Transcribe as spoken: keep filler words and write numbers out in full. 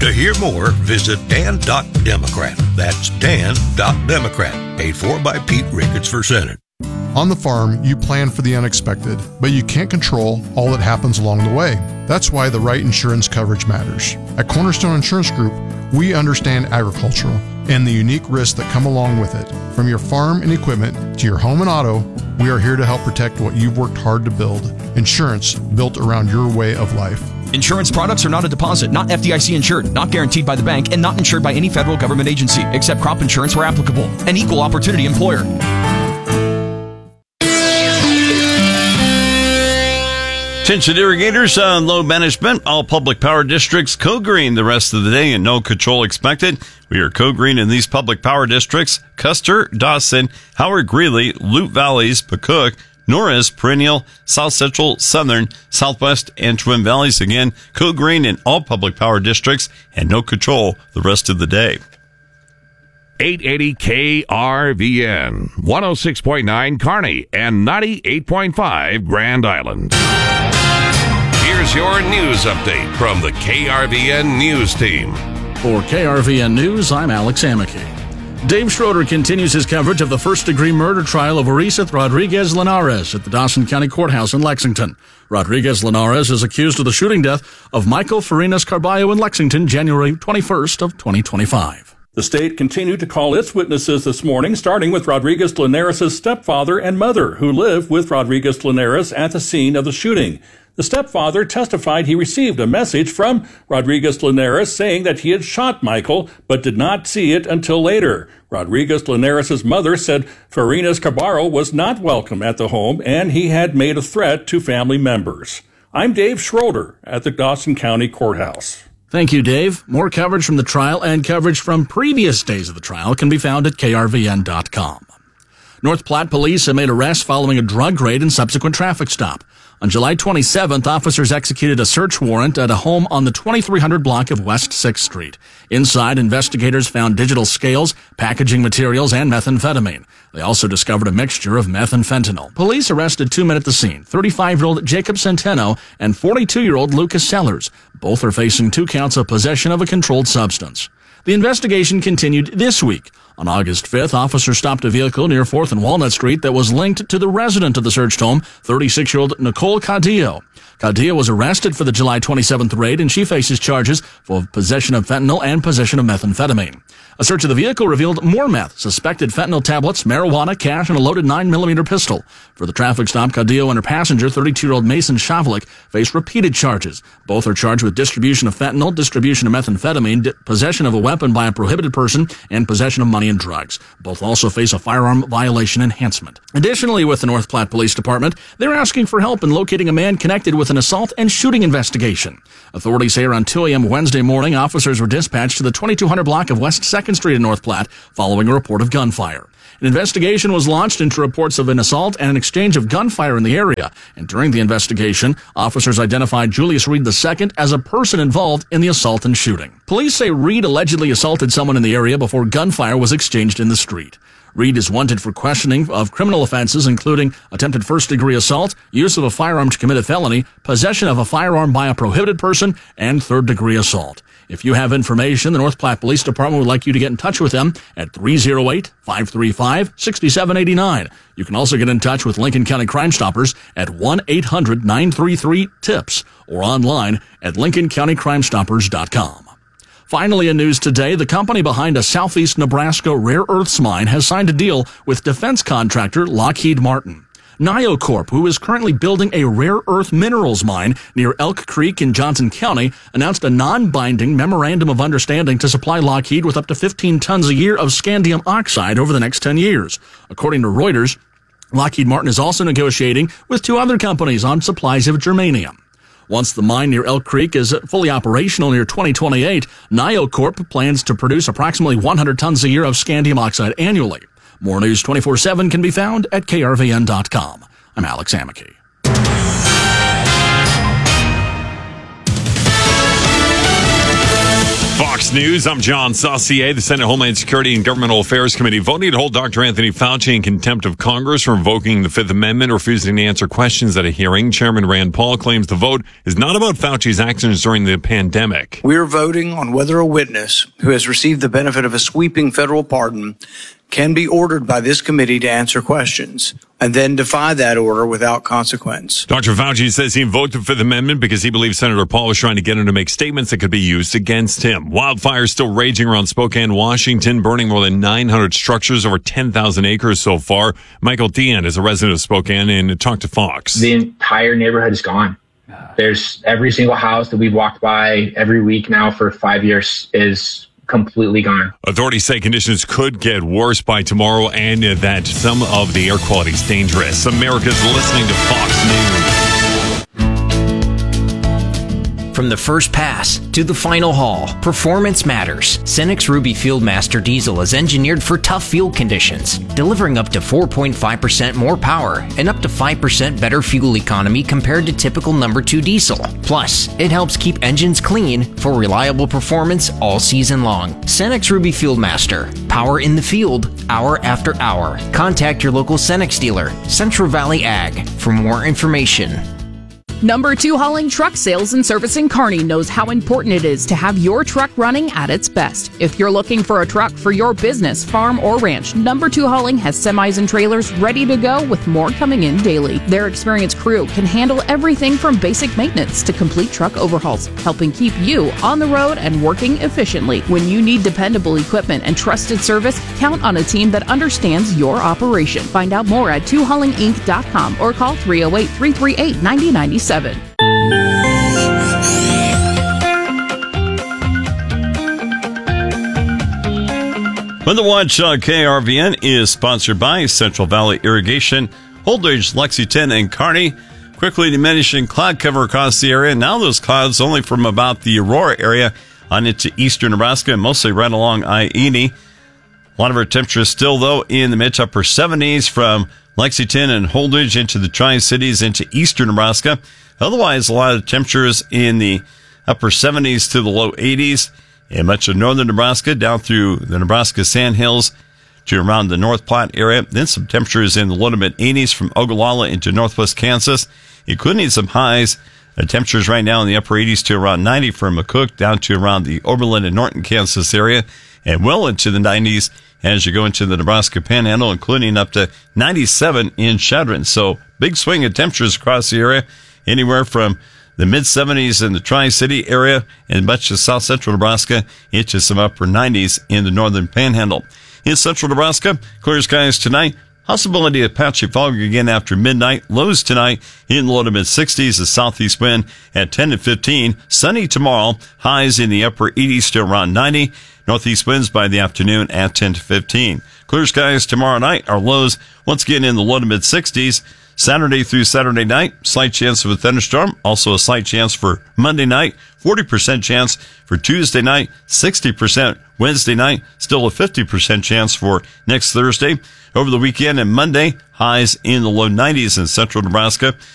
To hear more, visit dan dot democrat. That's dan dot democrat. Paid for by Pete Ricketts for Senate. On the farm, you plan for the unexpected, but you can't control all that happens along the way. That's why the right insurance coverage matters. At Cornerstone Insurance Group, we understand agricultural and the unique risks that come along with it. From your farm and equipment to your home and auto, we are here to help protect what you've worked hard to build. Insurance built around your way of life. Insurance products are not a deposit, not F D I C insured, not guaranteed by the bank, and not insured by any federal government agency, except crop insurance where applicable. An equal opportunity employer. Attention irrigators on load management. All public power districts code green the rest of the day and no control expected. We are code green in these public power districts: Custer, Dawson, Howard Greeley, Loup Valleys, Pacook, Norris, Perennial, South Central, Southern, Southwest, and Twin Valleys. Again, code green in all public power districts and no control the rest of the day. eight eighty K R V N, one oh six point nine Kearney, and ninety-eight point five Grand Island. Here's your news update from the K R V N News Team. For K R V N News, I'm Alex Amicky. Dave Schroeder continues his coverage of the first-degree murder trial of Oriseth Rodriguez Linares at the Dawson County Courthouse in Lexington. Rodriguez Linares is accused of the shooting death of Michael Farinas Carballo in Lexington, January twenty-first of twenty twenty-five. The state continued to call its witnesses this morning, starting with Rodriguez Linares' stepfather and mother, who live with Rodriguez Linares at the scene of the shooting. The stepfather testified he received a message from Rodriguez Linares saying that he had shot Michael, but did not see it until later. Rodriguez Linares' mother said Farinas Carballo was not welcome at the home and he had made a threat to family members. I'm Dave Schroeder at the Dawson County Courthouse. Thank you, Dave. More coverage from the trial and coverage from previous days of the trial can be found at K R V N dot com. North Platte police have made arrests following a drug raid and subsequent traffic stop. On July twenty-seventh, officers executed a search warrant at a home on the twenty-three hundred block of West sixth Street. Inside, investigators found digital scales, packaging materials, and methamphetamine. They also discovered a mixture of meth and fentanyl. Police arrested two men at the scene, thirty-five-year-old Jacob Centeno and forty-two-year-old Lucas Sellers. Both are facing two counts of possession of a controlled substance. The investigation continued this week. On August fifth, officers stopped a vehicle near fourth and Walnut Street that was linked to the resident of the searched home, thirty-six-year-old Nicole Cadillo. Cadillo was arrested for the July twenty-seventh raid, and she faces charges for possession of fentanyl and possession of methamphetamine. A search of the vehicle revealed more meth, suspected fentanyl tablets, marijuana, cash, and a loaded nine millimeter pistol. For the traffic stop, Cadillo and her passenger, thirty-two-year-old Mason Shavlik, face repeated charges. Both are charged with distribution of fentanyl, distribution of methamphetamine, di- possession of a weapon by a prohibited person, and possession of money and drugs. Both also face a firearm violation enhancement. Additionally, with the North Platte Police Department, they're asking for help in locating a man connected with an assault and shooting investigation. Authorities say around two a.m. Wednesday morning, officers were dispatched to the twenty-two hundred block of West second Street in North Platte following a report of gunfire. An investigation was launched into reports of an assault and an exchange of gunfire in the area, and during the investigation, officers identified Julius Reed the Second as a person involved in the assault and shooting. Police say Reed allegedly assaulted someone in the area before gunfire was exchanged in the street. Reed is wanted for questioning of criminal offenses, including attempted first-degree assault, use of a firearm to commit a felony, possession of a firearm by a prohibited person, and third-degree assault. If you have information, the North Platte Police Department would like you to get in touch with them at three oh eight, five three five, six seven eight nine. You can also get in touch with Lincoln County Crime Stoppers at one eight hundred nine three three TIPS or online at lincoln county crime stoppers dot com. Finally, in news today, the company behind a southeast Nebraska rare earths mine has signed a deal with defense contractor Lockheed Martin. NioCorp, who is currently building a rare earth minerals mine near Elk Creek in Johnson County, announced a non-binding memorandum of understanding to supply Lockheed with up to fifteen tons a year of scandium oxide over the next ten years. According to Reuters, Lockheed Martin is also negotiating with two other companies on supplies of germanium. Once the mine near Elk Creek is fully operational near twenty twenty-eight, NioCorp plans to produce approximately one hundred tons a year of scandium oxide annually. More news twenty-four seven can be found at K R V N dot com. I'm Alex Amicky. Fox Fox News, I'm John Saucier. The Senate Homeland Security and Governmental Affairs Committee voting to hold Doctor Anthony Fauci in contempt of Congress for invoking the Fifth Amendment, refusing to answer questions at a hearing. Chairman Rand Paul claims the vote is not about Fauci's actions during the pandemic. We're voting on whether a witness who has received the benefit of a sweeping federal pardon can be ordered by this committee to answer questions and then defy that order without consequence. Doctor Fauci says he invoked the Fifth Amendment because he believes Senator Paul was trying to get him to make statements that could be used against him. Wildfires still raging around Spokane, Washington, burning more than nine hundred structures over ten thousand acres so far. Michael Dean is a resident of Spokane and talked to Fox. The entire neighborhood is gone. There's every single house that we've walked by every week now for five years is completely gone. Authorities say conditions could get worse by tomorrow and that some of the air quality is dangerous. America's listening to Fox News. From the first pass to the final haul, performance matters. Cenex Ruby Fieldmaster Diesel is engineered for tough field conditions, delivering up to four point five percent more power and up to five percent better fuel economy compared to typical number two diesel. Plus, it helps keep engines clean for reliable performance all season long. Cenex Ruby Fieldmaster. Power in the field, hour after hour. Contact your local Cenex dealer, Central Valley Ag, for more information. Number two Hauling Truck Sales and Service in Kearney knows how important it is to have your truck running at its best. If you're looking for a truck for your business, farm, or ranch, Number two Hauling has semis and trailers ready to go with more coming in daily. Their experienced crew can handle everything from basic maintenance to complete truck overhauls, helping keep you on the road and working efficiently. When you need dependable equipment and trusted service, count on a team that understands your operation. Find out more at two hauling inc dot com or call three oh eight, three three eight, nine oh nine seven. Weather Watch on K R V N is sponsored by Central Valley Irrigation, Holdridge, Lexington, and Kearney. Quickly diminishing cloud cover across the area. Now those clouds only from about the Aurora area on into eastern Nebraska, mostly right along I eighty. A lot of our temperatures still, though, in the mid to upper seventies from Lexington and Holdridge into the Tri-Cities into eastern Nebraska. Otherwise, a lot of temperatures in the upper seventies to the low eighties in much of northern Nebraska, down through the Nebraska Sandhills to around the North Platte area. Then some temperatures in the low to mid eighties from Ogallala into northwest Kansas, including some highs. The temperatures right now in the upper eighties to around ninety from McCook down to around the Oberlin and Norton, Kansas area, and well into the nineties as you go into the Nebraska Panhandle, including up to ninety-seven in Chadron. So big swing of temperatures across the area, anywhere from the mid-seventies in the Tri-City area and much of south central Nebraska into some upper nineties in the northern Panhandle. In central Nebraska, clear skies tonight. Possibility of patchy fog again after midnight. Lows tonight in the low to mid-sixties. A southeast wind at ten to fifteen. Sunny tomorrow. Highs in the upper eighties to around ninety. Northeast winds by the afternoon at ten to fifteen. Clear skies tomorrow night. Our lows once again in the low to mid-sixties. Saturday through Saturday night, slight chance of a thunderstorm. Also a slight chance for Monday night. forty percent chance for Tuesday night. sixty percent Wednesday night. Still a fifty percent chance for next Thursday. Over the weekend and Monday, highs in the low nineties in central Nebraska.